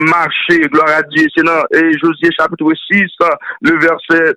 marcher, gloire à Dieu. C'est dans Josué chapitre 6, le verset.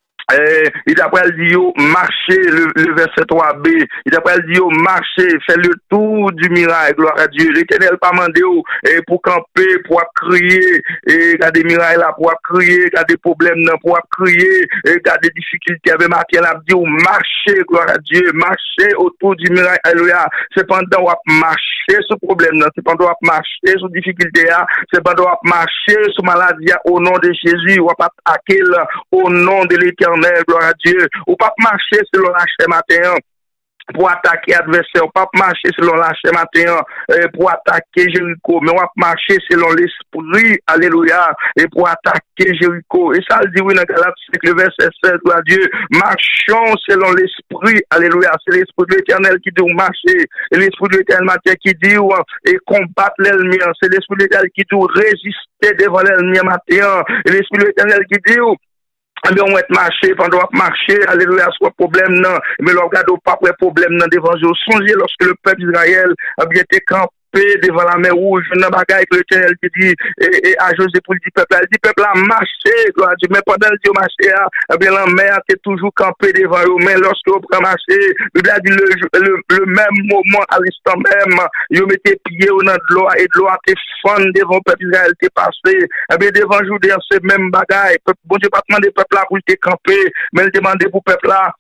Il après dit marcher le verset 3b. Il après dit marcher, faire le tour du miracle, gloire à Dieu. L'Éternel pas mandé pour camper, pour crier, et garder miracle là pour crier, garder problème là pour crier, et garder difficultés avec matin là dit marcher, gloire à Dieu, marcher autour du miracle. Alléluia. C'est pendant on marcher ce problème là, c'est pendant on marcher sur difficulté là, c'est pendant on marcher sur maladie au nom de Jésus, on va attaquer au nom de l'Éternel. Gloire à Dieu. Ou pas marcher selon la chair matin pour attaquer l'adversaire. Ou pas marcher selon la chair matin pour attaquer Jéricho. Mais on va marcher selon l'esprit. Alléluia. Et pour attaquer Jéricho. Et ça le dit oui dans Galates 5, le verset 16. Gloire à Dieu. Marchons selon l'esprit. Alléluia. C'est l'esprit de l'Éternel qui dit marcher. Et l'esprit de l'Éternel matin qui dit et combattre l'ennemi. C'est l'esprit de l'Éternel qui dit résister devant l'ennemi matin. Et l'esprit de l'Éternel qui dit on va marcher, pendant qu'on marcher, alléluia, soit problème, non. Mais le regarde pas pour problème, non, devant Dieu. Songez lorsque le peuple d'Israël a bien été campé devant la mer rouge, dans bagaille que l'Éternel qui dit, et à José pour le peuple, elle dit, peuple a marché, gloire à Dieu, mais pendant le Dieu marché, eh bien, la mer a toujours campé devant eux, mais lorsque vous prenez marcher, il a dit le même moment, à l'instant même, ils mettaient pieds dans de l'eau, et de l'eau a été fond devant le peuple d'Israël, t'es passé, eh bien, devant Judée, c'est même bagaille, bon Dieu, pas demander peuple là pour te camper, mais il demandait pour peuple là,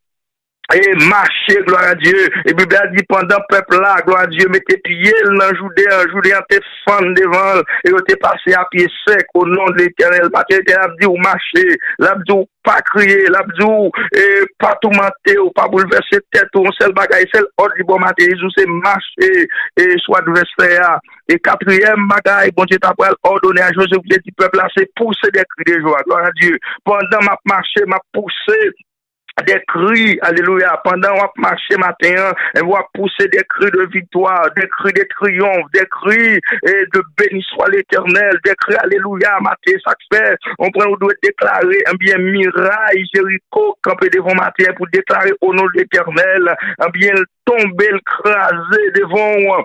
et marcher, gloire à Dieu. Et Bible a dit pendant peuple là, gloire à Dieu, mettez pieds dans Judée en te fend devant, et vous t'es passé à pied sec au nom de l'Éternel. Parce que l'Éternel a dit ou marcher, l'a dit ou pas crier, l'a dit ou pas tout mentir, ou pas bouleverser tête, ou un seul bagaille, seul ordre du bon matin, c'est marcher, et soit de verset. Et quatrième bagaille, bon Dieu t'a ordonné à Joseph, le petit peuple là, c'est pousser des cris de joie, gloire à Dieu. Pendant ma marché, m'a poussé des cris, alléluia, pendant on marcher matin, on va pousser des cris de victoire, des cris de triomphe, des cris de béni soit l'Éternel, des cris, alléluia, matin, ça fait, on doit déclarer un bien miraille, Jéricho, campé devant matin pour déclarer au nom de l'Éternel, un bien tomber, craser devant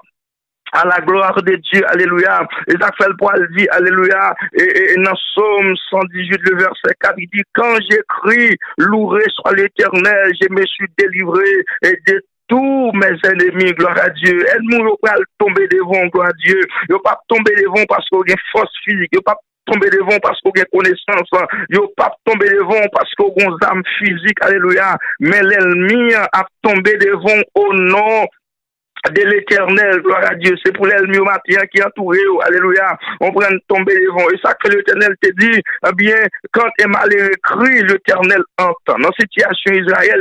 à la gloire de Dieu, alléluia. Et ça fait le poil dit, alléluia. Et dans Psaume 118, le verset 4, il dit, quand j'écris, loué soit l'Éternel, je me suis délivré et de tous mes ennemis, gloire à Dieu. Aide-nous pas tomber devant, gloire à Dieu. Il ne pas tomber devant parce qu'on a force physique. Il ne pas tomber devant parce qu'on a connaissance. Il ne pas tomber devant parce qu'on a âme physique, alléluia. Mais l'ennemi a tombé devant au nom de l'Éternel, gloire à Dieu. C'est pour l'ennemi au matin qui est entouré, alléluia. On prend tomber devant. Et ça que l'Éternel te dit, eh bien, quand est mal écrit, l'Éternel entend. Dans cette situation, Israël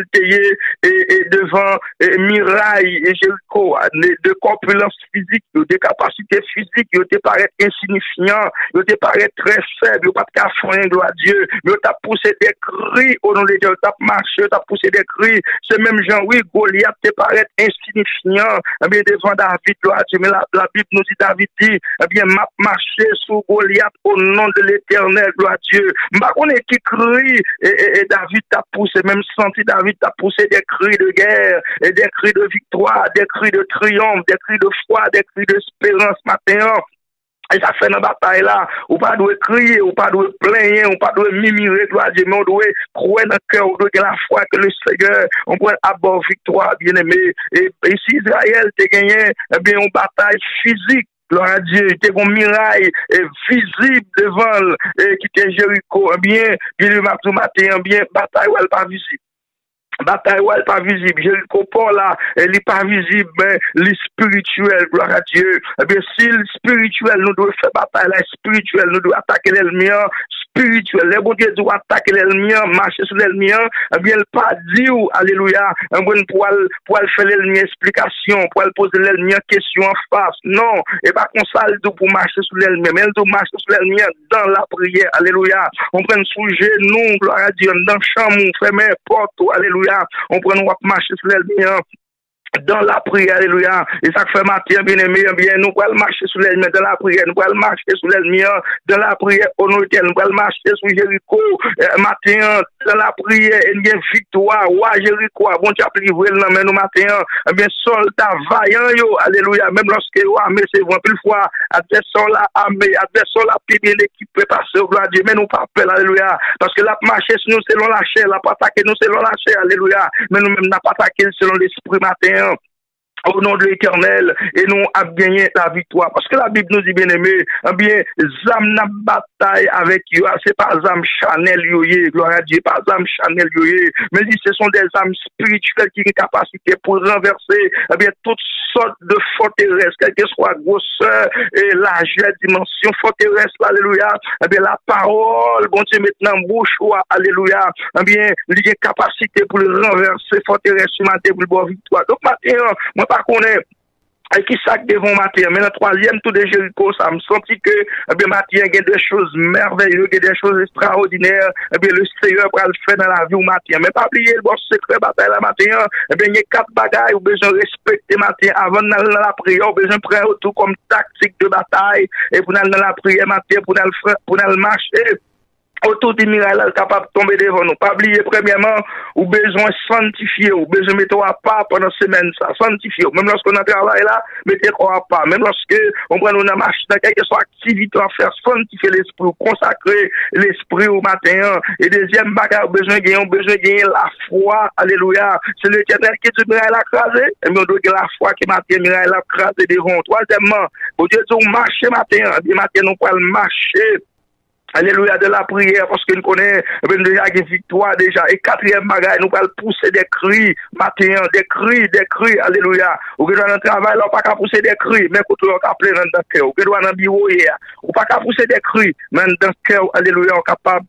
et devant Mirail et Jéricho, de corpulence physique, de capacité physique, ils te paraissent insignifiants, ils te paraissent très faibles, ils pas de cafouin, gloire à Dieu. Mais ils t'a poussé des cris au nom de Dieu, t'as marché, t'as poussé des cris. C'est même Jean, oui, Goliath te paraît insignifiant. Eh bien, devant David, gloire à Dieu, mais la Bible nous dit, David dit, eh bien, m'a marché sous Goliath au nom de l'Éternel, gloire à Dieu. M'a on est qui crie, et David t'a poussé, même senti David t'a poussé des cris de guerre, et des cris de victoire, des cris de triomphe, des cris de foi, des cris d'espérance matin. Et ça fait dans la bataille là, ou pas doit crier, ou pas doit plaigner, ou pas doit mimirer, gloire à Dieu, mais on doit croire dans le cœur, on doit avoir la foi que le Seigneur, on peut avoir victoire, bien aimé. Et si Israël t'a gagné, eh bien, une bataille physique, gloire à Dieu, il y a un mirail visible devant qui était Jéricho, eh bien, il matin, bien, bataille ou elle pas visible. Bataille ou elle pas visible, Jéricho là, elle n'est pas visible, mais le spirituel, gloire à Dieu. Eh bien, si le spirituel nous doit faire bataille, la spirituelle nous doit attaquer l'ennemi, spirituel, les bon Dieu doit attaquer l'ennemi, marcher sur l'ennemi, eh bien, il pas dit, alléluia, pour faire l'ennemi explication, pour poser l'ennemi question en face. Non, et pas qu'on s'aille pour marcher sur l'ennemi, mais elle doit marcher sur l'ennemi dans la prière, alléluia. On prend sous genou, gloire à Dieu, dans la chambre, on ferme porte, alléluia. On prend nous marcher sur l'ennemi dans la prière, alléluia. Et ça fait matin, bien aimé, bien, nous allons marcher sur l'ennemi dans la prière, nous allons marcher sur l'ennemi dans la prière, au nom de Dieu, nous allons marcher sur Jéricho, matin, dans la prière, et une victoire, ouais, Jéricho, bon Dieu a livré le nom, nous matin, eh bien, soldats vaillants, yo, alléluia, même lorsque yo, armé, c'est vrai, plus fois, adversaire la armée, adversaire la plus bien équipé, parce que, gloire à Dieu, mais nous pas peur, alléluia, parce que la marche, nous, selon la chair, la pas attaquer nous, selon la chair, alléluia, mais nous-mêmes, n'a pas attaqué selon l'esprit matin, au nom de l'Éternel, et nous avons gagné la victoire. Parce que la Bible nous dit, bien aimé, eh bien, zam na bataille avec eux, c'est pas zam Chanel yoye, gloire à Dieu, pas zam Chanel yoye, mais ce sont des âmes spirituelles qui ont capacité pour renverser, eh bien, toutes sortes de forteresses, quelle que soit grosseur et largeur, dimension, forteresse, alléluia, eh bien, la parole, bon Dieu, maintenant, bouche, alléluia, eh bien, il y a capacité pour renverser forteresse, matin, pour le bon victoire. Donc, maintenant, moi, pas connaître qui sac devant matin, mais le troisième tour de Jéricho, ça me sentit que, eh bien, matin, il y a des choses merveilleuses, il y a des choses extraordinaires, eh bien, le Seigneur va le faire dans la vie au matin. Mais pas oublier le bon secret bataille la matin, eh bien, il y a 4 bagailles où besoin de respecter matin avant d'aller dans la prière, besoin de prendre tout comme tactique de bataille, et pour aller dans la prière matin, pour aller marcher. Autour du miracle capable de tomber devant nous. Pas oublier, premièrement, ou besoin sanctifier, ou besoin mettre à part pendant semaine, ça, sanctifier. Même lorsqu'on a travaillé là, mettez à part. Même lorsque on prend une marche dans quelque soit activité à faire, sanctifier l'esprit, consacrer l'esprit au matin. Et deuxième bagage, besoin de gagner la foi. Alléluia. C'est l'Éternel qui dit miracle à craser. Et bien, on doit gagner la foi qui matin, miracle à craser devant. Troisièmement, au Dieu dit, marcher matin. Et matin, nous pouvons marcher. Alléluia, de la prière, parce que nous connaissons déjà une victoire déjà. Et quatrième bagage, nous allons pousser des cris, matin, des cris, alléluia. Ou que dans le travail, on pas qu'à pousser des cris, mais qu'on doit appeler dans le cœur. Ou que dans le bureau hier, on pas qu'à pousser des cris, mais dans le cœur, alléluia, on est capable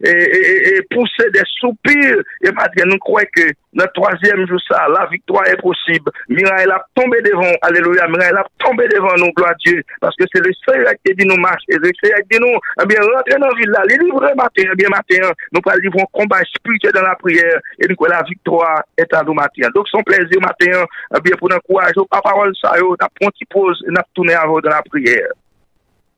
et pousser des soupirs. Et maintenant, nous croyons que dans le troisième jour, ça, la victoire est possible. Miracle a tombé devant, alléluia, miracle a tombé devant nous, gloire à Dieu. Parce que c'est le Seigneur qui dit nous marche, et le Seigneur qui dit nous, eh bien, rentrer dans la ville là, les livrer matin, eh bien, matin, nous allons livrer un combat spirituel dans la prière, et nous, la victoire est à nous matin. Donc, son plaisir matin, eh bien, pour nous encourager, par parole, ça, nous avons pris une pause, et nous avons tourné avant dans la prière.